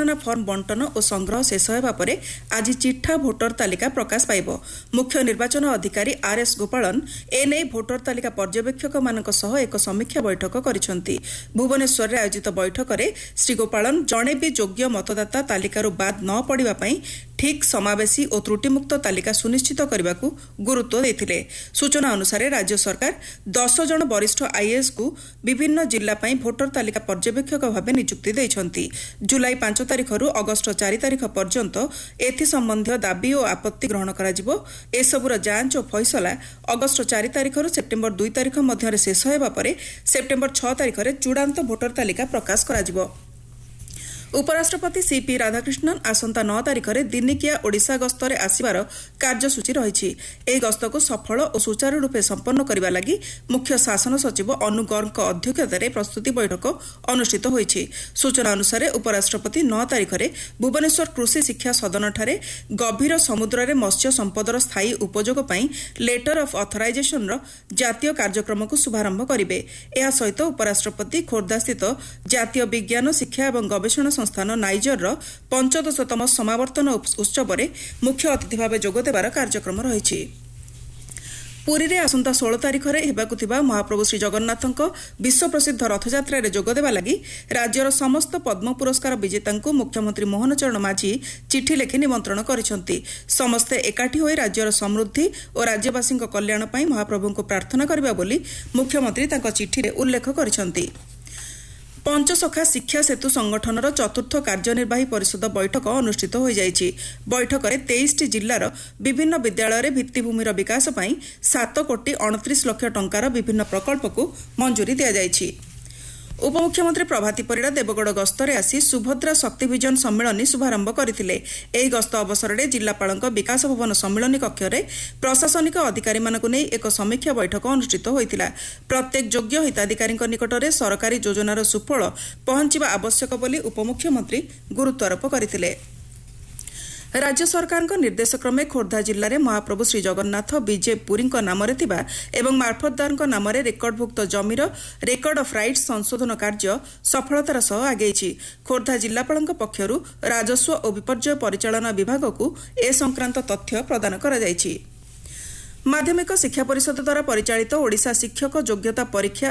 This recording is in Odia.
ଠିକଣା ଫର୍ମ ବଣ୍ଟନ ଓ ସଂଗ୍ରହ ଶେଷ ହେବା ପରେ ଆଜି ଚିଠା ଭୋଟର ତାଲିକା ପ୍ରକାଶ ପାଇବ। ମୁଖ୍ୟ ନିର୍ବାଚନ ଅଧିକାରୀ ଆର୍ଏସ୍ ଗୋପାଳନ ଏନେଇ ଭୋଟର ତାଲିକା ପର୍ଯ୍ୟବେକ୍ଷକମାନଙ୍କ ସହ ଏକ ସମୀକ୍ଷା ବୈଠକ କରିଛନ୍ତି। ଭୁବନେଶ୍ୱରରେ ଆୟୋଜିତ ବୈଠକରେ ଶ୍ରୀ ଗୋପାଳନ ଜଣେ ବି ଯୋଗ୍ୟ ମତଦାତା ତାଲିକାରୁ ବାଦ୍ ନ ପଡ଼ିବା ପାଇଁ ଠିକ୍ ସମାବେଶୀ ଓ ତ୍ରୁଟିମୁକ୍ତ ତାଲିକା ସୁନିଶ୍ଚିତ କରିବାକୁ ଗୁରୁତ୍ୱ ଦେଇଥିଲେ। ସୂଚନା ଅନୁସାରେ ରାଜ୍ୟ ସରକାର 10 ଜଣ ବରିଷ୍ଠ ଆଇଏଏସ୍କୁ ବିଭିନ୍ନ ଜିଲ୍ଲା ପାଇଁ ଭୋଟର ତାଲିକା ପର୍ଯ୍ୟବେକ୍ଷକ ଭାବେ ନିଯୁକ୍ତି ଦେଇଛନ୍ତି। ଜୁଲାଇ 5 ତାରିଖରୁ ଅଗଷ୍ଟ 4 ତାରିଖ ପର୍ଯ୍ୟନ୍ତ ଏଥିସମ୍ବନ୍ଧୀୟ ଦାବି ଓ ଆପତ୍ତି ଗ୍ରହଣ କରାଯିବ। ଏସବୁର ଯାଞ୍ଚ ଓ ଫଇସଲା ଅଗଷ୍ଟ 4 ତାରିଖରୁ ସେପ୍ଟେମ୍ବର 2 ତାରିଖ ମଧ୍ୟରେ ଶେଷ ହେବା ପରେ ସେପ୍ଟେମ୍ବର 6 ତାରିଖରେ ଚୂଡ଼ାନ୍ତ ଭୋଟର ତାଲିକା ପ୍ରକାଶ କରାଯିବ। ଉପରାଷ୍ଟ୍ରପତି ସିପି ରାଧାକ୍ରିଷ୍ଣନ ଆସନ୍ତା 9 ତାରିଖରେ ଦିନିକିଆ ଓଡ଼ିଶା ଗସ୍ତରେ ଆସିବାର କାର୍ଯ୍ୟସୂଚୀ ରହିଛି। ଏହି ଗସ୍ତକୁ ସଫଳ ଓ ସୁଚାରୁ ରୂପେ ସମ୍ପନ୍ନ କରିବା ଲାଗି ମୁଖ୍ୟ ଶାସନ ସଚିବ ଅନୁ ଗର୍ଗଙ୍କ ଅଧ୍ୟକ୍ଷତାରେ ପ୍ରସ୍ତୁତି ବୈଠକ ଅନୁଷ୍ଠିତ ହୋଇଛି। ସୂଚନା ଅନୁସାରେ ଉପରାଷ୍ଟ୍ରପତି 9 ତାରିଖରେ ଭୁବନେଶ୍ୱର କୃଷି ଶିକ୍ଷା ସଦନଠାରେ ଗଭୀର ସମୁଦ୍ରରେ ମତ୍ସ୍ୟ ସମ୍ପଦର ସ୍ଥାୟୀ ଉପଯୋଗ ପାଇଁ ଲେଟର ଅଫ୍ ଅଥରାଇଜେସନର ଜାତୀୟ କାର୍ଯ୍ୟକ୍ରମକୁ ଶୁଭାରମ୍ଭ କରିବେ। ଏହା ସହିତ ଉପରାଷ୍ଟ୍ରପତି ଖୋର୍ଦ୍ଧାସ୍ଥିତ ଜାତୀୟ ବିଜ୍ଞାନ ଶିକ୍ଷା ଏବଂ ଗବେଷଣା ସଂସ୍ଥାନ ନାଇଜରର 15ତମ ସମାବର୍ତ୍ତନ ଉତ୍ସବରେ ମୁଖ୍ୟ ଅତିଥି ଭାବେ ଯୋଗଦେବାର କାର୍ଯ୍ୟକ୍ରମ ରହିଛି। ପୁରୀରେ ଆସନ୍ତା 16 ତାରିଖରେ ହେବାକୁ ଥିବା ମହାପ୍ରଭୁ ଶ୍ରୀ ଜଗନ୍ନାଥଙ୍କ ବିଶ୍ୱପ୍ରସିଦ୍ଧ ରଥଯାତ୍ରାରେ ଯୋଗଦେବା ଲାଗି ରାଜ୍ୟର ସମସ୍ତ ପଦ୍ମ ପୁରସ୍କାର ବିଜେତାଙ୍କୁ ମୁଖ୍ୟମନ୍ତ୍ରୀ ମୋହନ ଚରଣ ମାଝୀ ଚିଠି ଲେଖି ନିମନ୍ତ୍ରଣ କରିଛନ୍ତି। ସମସ୍ତେ ଏକାଠି ହୋଇ ରାଜ୍ୟର ସମୃଦ୍ଧି ଓ ରାଜ୍ୟବାସୀଙ୍କ କଲ୍ୟାଣ ପାଇଁ ମହାପ୍ରଭୁଙ୍କୁ ପ୍ରାର୍ଥନା କରିବା ବୋଲି ମୁଖ୍ୟମନ୍ତ୍ରୀ ତାଙ୍କ ଚିଠିରେ ଉଲ୍ଲେଖ କରିଛନ୍ତି। ପଞ୍ଚସଖା ଶିକ୍ଷା ସେତୁ ସଂଗଠନର ଚତୁର୍ଥ କାର୍ଯ୍ୟନିର୍ବାହୀ ପରିଷଦ ବୈଠକ ଅନୁଷ୍ଠିତ ହୋଇଯାଇଛି। ବୈଠକରେ 23ଟି ଜିଲ୍ଲାର ବିଭିନ୍ନ ବିଦ୍ୟାଳୟରେ ଭିତ୍ତିଭୂମିର ବିକାଶ ପାଇଁ 7 କୋଟି 29 ଲକ୍ଷ ଟଙ୍କାର ବିଭିନ୍ନ ପ୍ରକଳ୍ପକୁ ମଞ୍ଜୁରୀ ଦିଆଯାଇଛି। ଉପମୁଖ୍ୟମନ୍ତ୍ରୀ ପ୍ରଭାତୀ ପରିଡ଼ା ଦେବଗଡ଼ ଗସ୍ତରେ ଆସି ସୁଭଦ୍ରା ଶକ୍ତି ଭିଜନ ସମ୍ମିଳନୀ ଶୁଭାରମ୍ଭ କରିଥିଲେ। ଏହି ଗସ୍ତ ଅବସରରେ ଜିଲ୍ଲାପାଳଙ୍କ ବିକାଶ ଭବନ ସମ୍ମିଳନୀ କକ୍ଷରେ ପ୍ରଶାସନିକ ଅଧିକାରୀମାନଙ୍କୁ ନେଇ ଏକ ସମୀକ୍ଷା ବୈଠକ ଅନୁଷ୍ଠିତ ହୋଇଥିଲା। ପ୍ରତ୍ୟେକ ଯୋଗ୍ୟ ହିତାଧିକାରୀଙ୍କ ନିକଟରେ ସରକାରୀ ଯୋଜନାର ସୁଫଳ ପହଞ୍ଚିବା ଆବଶ୍ୟକ ବୋଲି ଉପମୁଖ୍ୟମନ୍ତ୍ରୀ ଗୁରୁତ୍ୱାରୋପ କରିଥିଲେ। ରାଜ୍ୟ ସରକାରଙ୍କ ନିର୍ଦ୍ଦେଶକ୍ରମେ ଖୋର୍ଦ୍ଧା ଜିଲ୍ଲାରେ ମହାପ୍ରଭୁ ଶ୍ରୀ ଜଗନ୍ନାଥ ବିଜେ ପୁରୀଙ୍କ ନାମରେ ଥିବା ଏବଂ ମାର୍ଫତଦାରଙ୍କ ନାମରେ ରେକର୍ଡଭୁକ୍ତ ଜମିର ରେକର୍ଡ ଅଫ୍ ରାଇଟ୍ସ ସଂଶୋଧନ କାର୍ଯ୍ୟ ସଫଳତାର ସହ ଆଗେଇଛି। ଖୋର୍ଦ୍ଧା ଜିଲ୍ଲାପାଳଙ୍କ ପକ୍ଷରୁ ରାଜସ୍ୱ ଓ ବିପର୍ଯ୍ୟୟ ପରିଚାଳନା ବିଭାଗକୁ ଏ ସଂକ୍ରାନ୍ତ ତଥ୍ୟ ପ୍ରଦାନ କରାଯାଇଛି। ମାଧ୍ୟମିକ ଶିକ୍ଷା ପରିଷଦ ଦ୍ୱାରା ପରିଚାଳିତ ଓଡ଼ିଶା ଶିକ୍ଷକ ଯୋଗ୍ୟତା ପରୀକ୍ଷା